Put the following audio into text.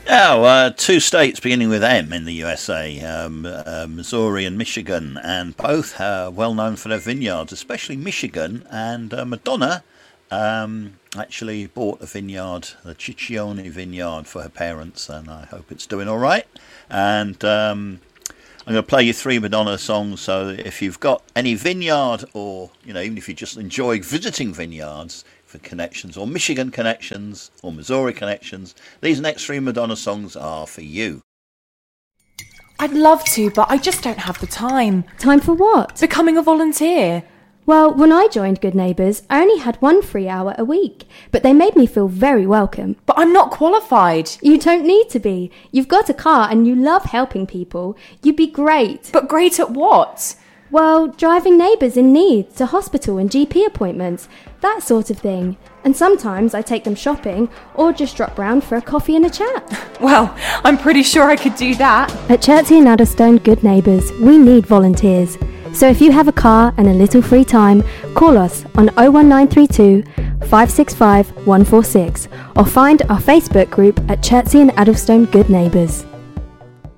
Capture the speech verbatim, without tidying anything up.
Oh, uh, two states beginning with M in the U S A, um, uh, Missouri and Michigan, and both are well known for their vineyards, especially Michigan. And uh, Madonna um, actually bought a vineyard, the Ciccione vineyard, for her parents, and I hope it's doing all right. And um, I'm going to play you three Madonna songs, so if you've got any vineyard, or you know, even if you just enjoy visiting vineyards for connections, or Michigan connections, or Missouri connections, these next three Madonna songs are for you. I'd love to, but I just don't have the time. Time for what? Becoming a volunteer. Well, when I joined Good Neighbours, I only had one free hour a week, but they made me feel very welcome. But I'm not qualified. You don't need to be. You've got a car and you love helping people. You'd be great. But great at what? Well, driving neighbours in need to hospital and G P appointments, that sort of thing. And sometimes I take them shopping or just drop round for a coffee and a chat. Well, I'm pretty sure I could do that. At Chertsey and Addlestone Good Neighbours, we need volunteers. So if you have a car and a little free time, call us on oh one nine three two, five six five, one four six or find our Facebook group at Chertsey and Addlestone Good Neighbours.